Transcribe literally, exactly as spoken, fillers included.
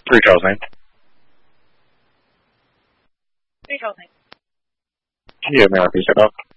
Three Charles Lane. Three Charles Lane. Can you have me repeat it up?